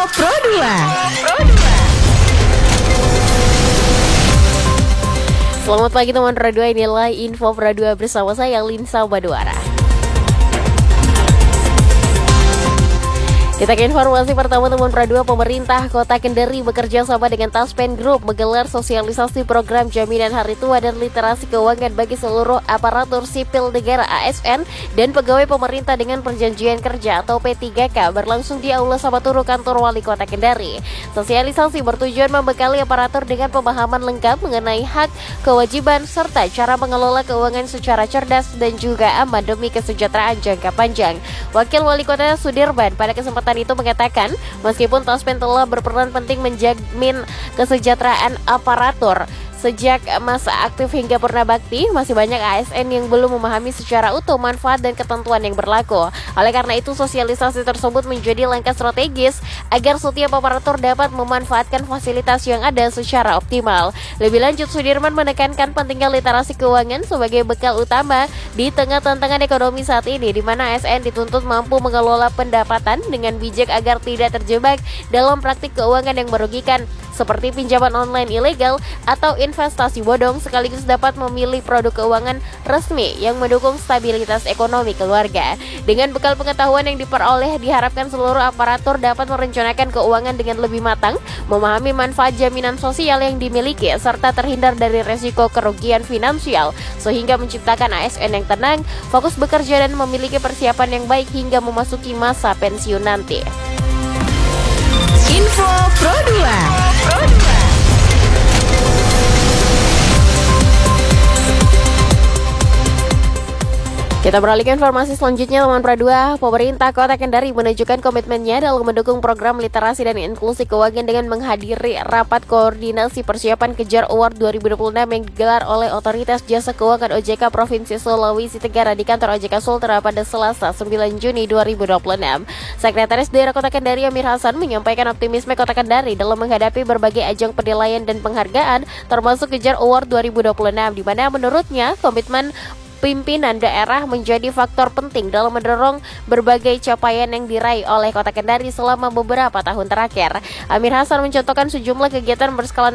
Pro 2. Selamat pagi teman Pro 2, inilah info Pro 2 bersama saya Linsa Baduara. Kita ke informasi pertama teman Pro 2. Pemerintah Kota Kendari bekerja sama dengan Taspen Group menggelar sosialisasi program jaminan hari tua dan literasi keuangan bagi seluruh aparatur sipil negara ASN dan pegawai pemerintah dengan perjanjian kerja atau P3K berlangsung di Aula Sabaturu Kantor Wali Kota Kendari. Sosialisasi bertujuan membekali aparatur dengan pemahaman lengkap mengenai hak, kewajiban, serta cara mengelola keuangan secara cerdas dan juga aman demi kesejahteraan jangka panjang. Wakil Wali Kota Sudirman pada kesempatan itu mengatakan, meskipun Taspen telah berperan penting menjamin kesejahteraan aparatur sejak masa aktif hingga purna bakti, masih banyak ASN yang belum memahami secara utuh manfaat dan ketentuan yang berlaku. Oleh karena itu, sosialisasi tersebut menjadi langkah strategis agar setiap aparatur dapat memanfaatkan fasilitas yang ada secara optimal. Lebih lanjut, Sudirman menekankan pentingnya literasi keuangan sebagai bekal utama di tengah tantangan ekonomi saat ini, di mana ASN dituntut mampu mengelola pendapatan dengan bijak agar tidak terjebak dalam praktik keuangan yang merugikan, seperti pinjaman online ilegal atau investasi bodong, sekaligus dapat memilih produk keuangan resmi yang mendukung stabilitas ekonomi keluarga. Dengan bekal pengetahuan yang diperoleh, diharapkan seluruh aparatur dapat merencanakan keuangan dengan lebih matang, memahami manfaat jaminan sosial yang dimiliki, serta terhindar dari resiko kerugian finansial, sehingga menciptakan ASN yang tenang, fokus bekerja dan memiliki persiapan yang baik hingga memasuki masa pensiun nanti. Info Pro 2. Kita beralih ke informasi selanjutnya teman Pro 2. Pemerintah Kota Kendari menunjukkan komitmennya dalam mendukung program literasi dan inklusi keuangan dengan menghadiri rapat koordinasi persiapan Kejar Award 2026 yang digelar oleh Otoritas Jasa Keuangan OJK Provinsi Sulawesi Tenggara di kantor OJK Sultra pada Selasa 9 Juni 2026. Sekretaris Daerah Kota Kendari Amir Hasan menyampaikan optimisme Kota Kendari dalam menghadapi berbagai ajang penilaian dan penghargaan termasuk Kejar Award 2026, di mana menurutnya komitmen pimpinan daerah menjadi faktor penting dalam mendorong berbagai capaian yang diraih oleh Kota Kendari selama beberapa tahun terakhir. Amir Hasan mencontohkan sejumlah kegiatan berskala